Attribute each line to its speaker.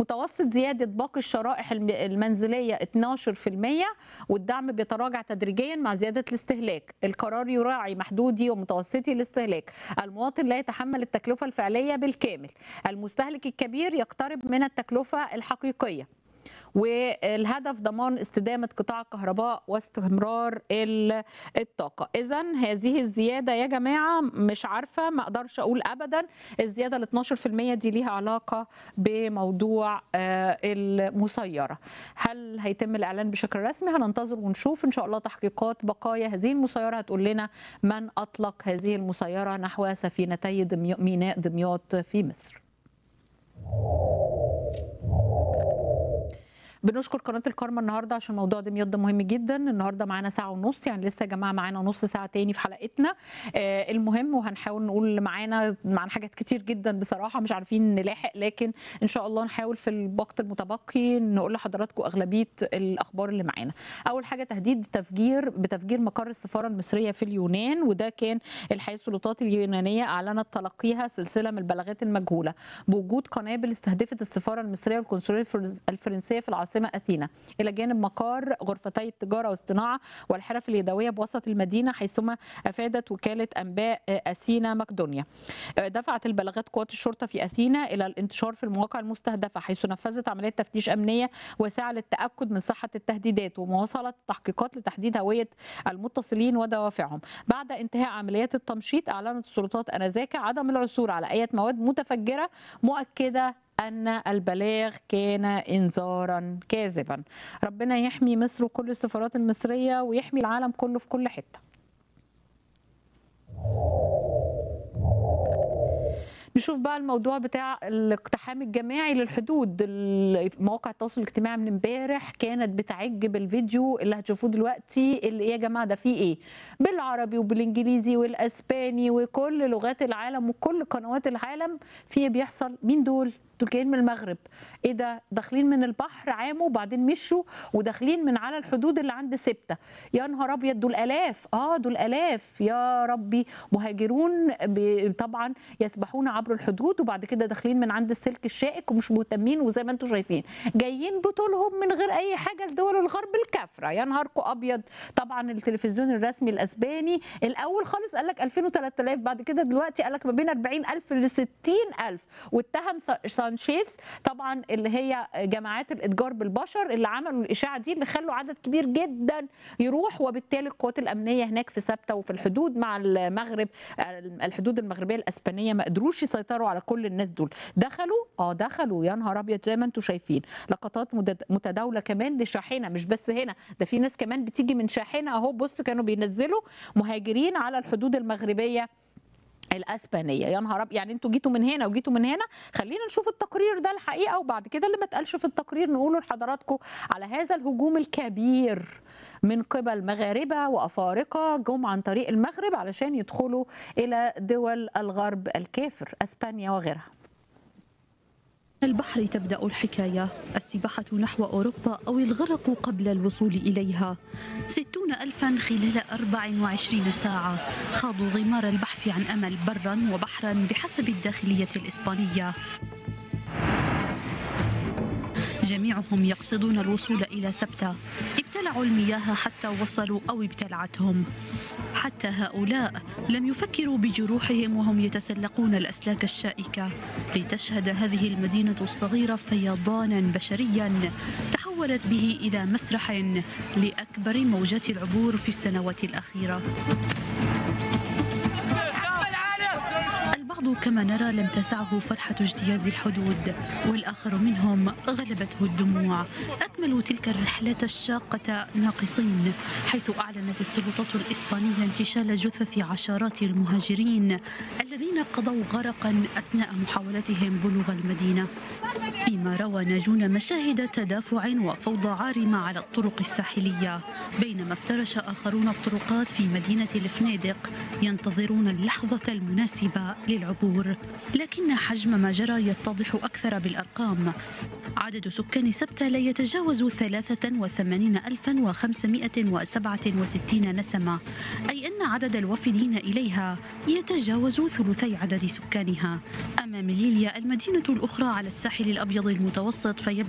Speaker 1: متوسط زيادة باقي الشرائح المنزلية 12%، والدعم بيتراجع تدريجيا مع زيادة الاستهلاك. القرار يراعي محدودي ومتوسطي الاستهلاك. المواطن لا يتحمل التكلفة الفعلية بالكامل. المستهلك الكبير يقترب من التكلفة الحقيقية. والهدف ضمان استدامة قطاع الكهرباء واستمرار الطاقة. إذن هذه الزيادة يا جماعة مش عارفة، ما أقدرش أقول أبدا الزيادة ال 12% دي ليها علاقة بموضوع المسيرة. هل هيتم الإعلان بشكل رسمي؟ هننتظر ونشوف إن شاء الله تحقيقات بقايا هذه المسيرة هتقول لنا من أطلق هذه المسيرة نحو سفينتي ميناء دمياط في مصر. بنشكر قناه الكارما النهارده عشان موضوع دمياط ده مهم جدا. النهارده معانا ساعه ونص، يعني لسه يا جماعه معانا نص ساعه تاني في حلقتنا. المهم وهنحاول نقول معانا حاجات كتير جدا بصراحه مش عارفين نلاحق، لكن ان شاء الله نحاول في الوقت المتبقي نقول لحضراتكم اغلبيه الاخبار اللي معانا. اول حاجه تهديد بتفجير مقر السفاره المصريه في اليونان، وده كان الحقيقه السلطات اليونانيه اعلنت تلقيها سلسله من البلاغات المجهوله بوجود قنابل استهدفت السفاره المصريه والقنصليه الفرنسيه في العاصمه أثينا، إلى جانب مقار غرفتي التجارة والصناعة والحرف اليدوية بوسط المدينة، حيثما أفادت وكالة أنباء أثينا مقدونيا. دفعت البلاغات قوات الشرطة في أثينا إلى الانتشار في المواقع المستهدفة، حيث نفذت عمليات تفتيش أمنية واسعة للتأكد من صحة التهديدات، ومواصلة التحقيقات لتحديد هوية المتصلين ودوافعهم. بعد انتهاء عمليات التمشيط، أعلنت السلطات آنذاك عدم العثور على أي مواد متفجرة، مؤكدة أن البلاغ كان إنذارا كاذبا. ربنا يحمي مصر وكل السفارات المصرية ويحمي العالم كله في كل حتة. نشوف بقى الموضوع بتاع الاقتحام الجماعي للحدود. مواقع التواصل الاجتماعي من امبارح كانت بتعج بالفيديو اللي هتشوفوه دلوقتي، اللي يا جماعه ده فيه ايه؟ بالعربي وبالانجليزي والاسباني وكل لغات العالم وكل قنوات العالم. في بيحصل مين دول جايين من المغرب. ايه ده؟ داخلين من البحر عاموا وبعدين مشوا وداخلين من على الحدود اللي عند سبته. يا نهار ابيض، دول الاف. دول الاف يا ربي. مهاجرون طبعا يسبحون عبر الحدود، وبعد كده داخلين من عند السلك الشائك ومش مهتمين، وزي ما انتم شايفين جايين بطولهم من غير اي حاجه لدول الغرب الكافره. يا نهاركم ابيض. طبعا التلفزيون الرسمي الاسباني الاول خالص قال لك 2000 و3000، بعد كده دلوقتي قال لك ما بين 40,000 ل 60,000، واتهم سانشيز طبعا اللي هي جماعات الاتجار بالبشر اللي عملوا الاشاعه دي، اللي خلوا عدد كبير جدا يروح، وبالتالي القوات الامنيه هناك في سبته وفي الحدود مع المغرب، الحدود المغربيه الاسبانيه، ما قدروش يسيطروا على كل الناس دول. دخلوا يا نهار ابيض زي ما انتم شايفين. لقطات متداوله كمان لشاحنه، مش بس هنا، ده في ناس كمان بتيجي من شاحنه اهو. بص كانوا بينزلوا مهاجرين على الحدود المغربيه الاسبانيه. يا نهار ابيض، يعني انتوا جيتوا من هنا وجيتوا من هنا. خلينا نشوف التقرير ده الحقيقه، وبعد كده اللي ما اتقالش في التقرير نقوله لحضراتكم على هذا الهجوم الكبير من قبل مغاربه وافارقه جم عن طريق المغرب علشان يدخلوا الى دول الغرب الكافر، اسبانيا وغيرها.
Speaker 2: البحر تبدأ الحكاية، السباحة نحو أوروبا أو الغرق قبل الوصول إليها. 60,000 خلال 24 ساعة خاضوا غمار البحث عن أمل برا وبحرا بحسب الداخلية الإسبانية. جميعهم يقصدون الوصول إلى سبتة، ابتلعوا المياه حتى وصلوا أو ابتلعتهم. حتى هؤلاء لم يفكروا بجروحهم وهم يتسلقون الأسلاك الشائكة، لتشهد هذه المدينة الصغيرة فيضانا بشريا تحولت به إلى مسرح لأكبر موجات العبور في السنوات الأخيرة. البعض كما نرى لم تسعه فرحة اجتياز الحدود، والآخر منهم غلبته الدموع. أكملوا تلك الرحلات الشاقة ناقصين، حيث أعلنت السلطات الإسبانية انتشال جثث عشرات المهاجرين الذين قضوا غرقا أثناء محاولتهم بلوغ المدينة. فيما روى ناجون مشاهد تدافع وفوضى عارمة على الطرق الساحلية، بينما افترش آخرون الطرقات في مدينة الفنادق ينتظرون اللحظة المناسبة للعبور. لكن حجم ما جرى يتضح أكثر بالأرقام. عدد سكان سبتة لا يتجاوز 83,567 نسمة، أي أن عدد الوافدين إليها يتجاوز ثلثي عدد سكانها. أما مليليا المدينة الأخرى على الساحل الأبيض المتوسط